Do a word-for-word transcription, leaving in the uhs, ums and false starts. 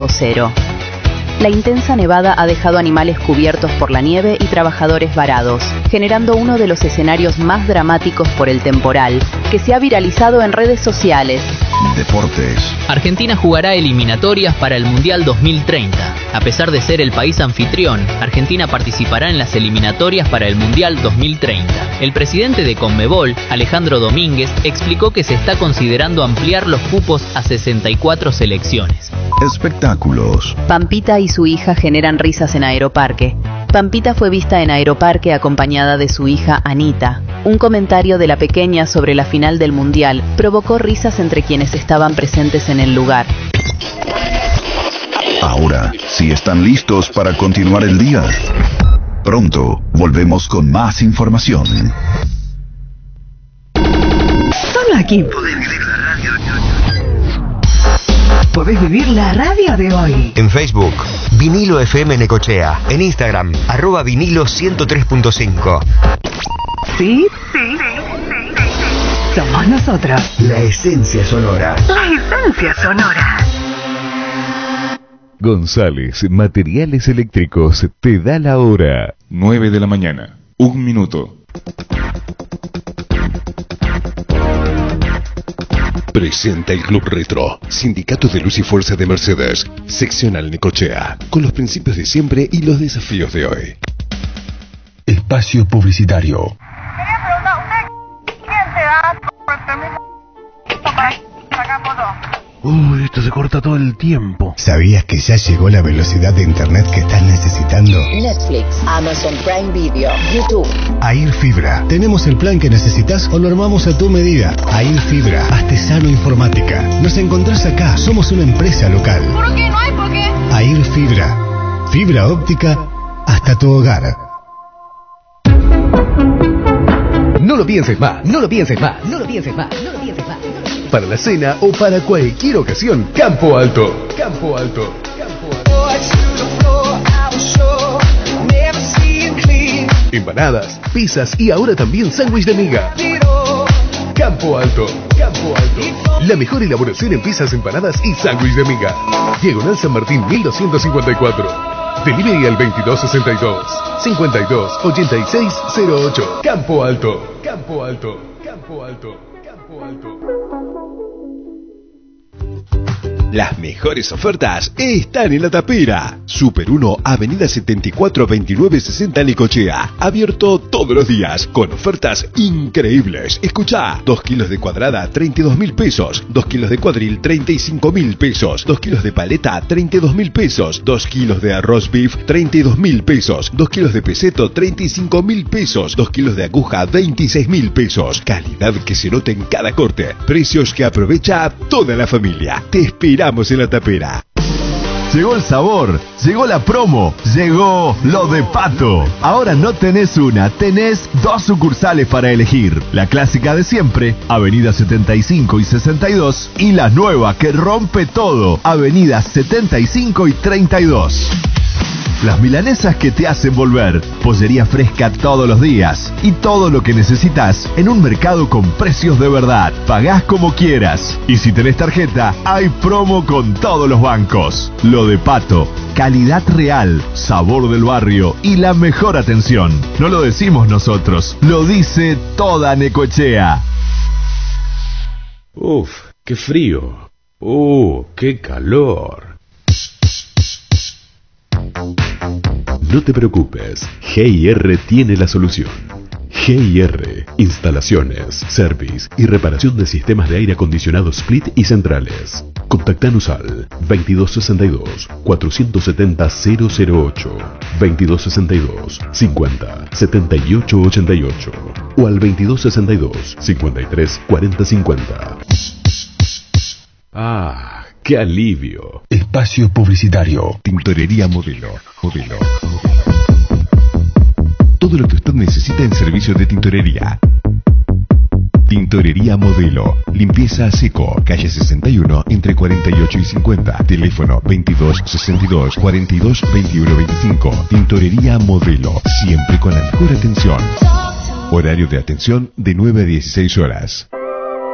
cero. La intensa nevada ha dejado animales cubiertos por la nieve y trabajadores varados, generando uno de los escenarios más dramáticos por el temporal, que se ha viralizado en redes sociales. Deportes. Argentina jugará eliminatorias para el Mundial dos mil treinta. A pesar de ser el país anfitrión, Argentina participará en las eliminatorias para el Mundial dos mil treinta. El presidente de Conmebol, Alejandro Domínguez, explicó que se está considerando ampliar los cupos a sesenta y cuatro selecciones. Espectáculos. Pampita y su hija generan risas en Aeroparque. Pampita fue vista en Aeroparque acompañada de su hija Anita. Un comentario de la pequeña sobre la final del Mundial provocó risas entre quienes estaban presentes en el lugar. Ahora, si están listos para continuar el día, pronto volvemos con más información. Solo aquí podés vivir la radio de hoy. En Facebook, Vinilo F M Necochea. En Instagram, arroba vinilo ciento tres punto cinco. ¿Sí? Sí. Somos nosotros. La esencia sonora. La esencia sonora. González Materiales Eléctricos te da la hora. nueve de la mañana. Un minuto. Presenta el Club Retro, Sindicato de Luz y Fuerza de Mercedes, seccional Necochea, con los principios de siempre y los desafíos de hoy. Espacio publicitario. Quería preguntar, ¿usted quién se da por el permiso para sacar fotos? Uy, esto se corta todo el tiempo. ¿Sabías que ya llegó la velocidad de internet que estás necesitando? Netflix, Amazon Prime Video, YouTube. Air Fibra. Tenemos el plan que necesitas o lo armamos a tu medida. Air Fibra, Artesano Informática. Nos encontrás acá. Somos una empresa local. ¿Por qué? No hay por qué. Air Fibra. Fibra óptica hasta tu hogar. No lo pienses más, no lo pienses más, no lo pienses más, no lo pienses más. Para la cena o para cualquier ocasión, Campo Alto. Campo Alto. Campo Alto. Empanadas, pizzas y ahora también sándwich de miga. Campo Alto. Campo Alto. La mejor elaboración en pizzas, empanadas y sándwich de miga. Diagonal San Martín mil doscientos cincuenta y cuatro. Delivery al veintidós sesenta y dos, cincuenta y dos, ochenta y seis cero ocho. Campo Alto. Campo Alto. Campo Alto. Campo Alto. Las mejores ofertas están en La Tapera. Super uno, Avenida setenta y cuatro, veintinueve sesenta Necochea. Abierto todos los días, con ofertas increíbles. Escuchá, dos kilos de cuadrada, treinta y dos mil pesos. dos kilos de cuadril, treinta y cinco mil pesos. dos kilos de paleta, treinta y dos mil pesos. dos kilos de arroz beef, treinta y dos mil pesos. dos kilos de peseto, treinta y cinco mil pesos. dos kilos de aguja, veintiséis mil pesos. Calidad que se nota en cada corte. Precios que aprovecha toda la familia. Te esperamos en La Tapera. Llegó el sabor, llegó la promo, llegó lo de Pato. Ahora no tenés una, tenés dos sucursales para elegir. La clásica de siempre, Avenida setenta y cinco y sesenta y dos, y la nueva que rompe todo, Avenida setenta y cinco y treinta y dos. Las milanesas que te hacen volver, pollería fresca todos los días y todo lo que necesitas en un mercado con precios de verdad. Pagás como quieras y si tenés tarjeta, hay promo con todos los bancos. Lo de Pato, calidad real, sabor del barrio y la mejor atención. No lo decimos nosotros, lo dice toda Necochea. Uf, qué frío. Uh, qué calor. No te preocupes, G I R tiene la solución. G I R, instalaciones, service y reparación de sistemas de aire acondicionado split y centrales. Contactanos al veintidós sesenta y dos, cuatrocientos setenta, cero cero ocho, veintidós sesenta y dos, cincuenta, setenta y ocho ochenta y ocho o al veintidós sesenta y dos, cincuenta y tres, cuarenta cincuenta. Ah, ¡qué alivio! Espacio publicitario. Tintorería Modelo. Modelo. Todo lo que usted necesita en servicio de tintorería. Tintorería Modelo. Limpieza a seco. Calle sesenta y uno entre cuarenta y ocho y cincuenta. Teléfono veintidós sesenta y dos, cuarenta y dos veintiuno veinticinco. Tintorería Modelo. Siempre con la mejor atención. Horario de atención de nueve a dieciséis horas.